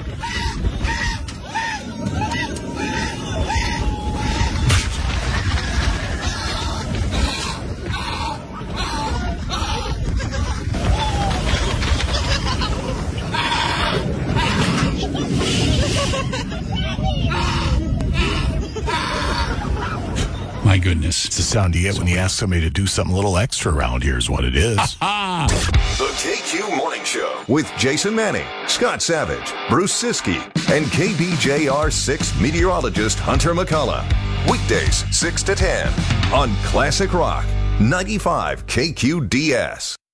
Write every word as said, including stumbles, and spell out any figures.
My goodness. It's the sound you get when you ask somebody to do something a little extra around here is what it is. The K Q Morning Show with Jason Manning, Scott Savage, Bruce Siskey, and K B J R six meteorologist Hunter McCullough. Weekdays, six to ten on Classic Rock, ninety-five K Q D S.